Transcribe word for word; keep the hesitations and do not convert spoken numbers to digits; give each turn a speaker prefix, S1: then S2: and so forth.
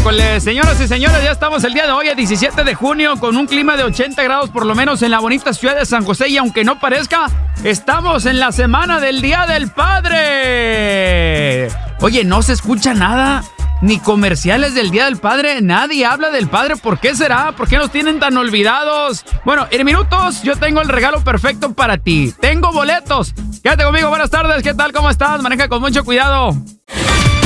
S1: miércoles. Señoras y señores, ya estamos el día de hoy, a diecisiete de junio, con un clima de ochenta grados por lo menos en la bonita ciudad de San José. Y aunque no parezca, estamos en la semana del Día del Padre. Oye, no se escucha nada, ni comerciales del Día del Padre. Nadie habla del Padre. ¿Por qué será? ¿Por qué nos tienen tan olvidados? Bueno, en minutos yo tengo el regalo perfecto para ti. Tengo boletos. Quédate conmigo. Buenas tardes. ¿Qué tal? ¿Cómo estás? Maneja con mucho cuidado.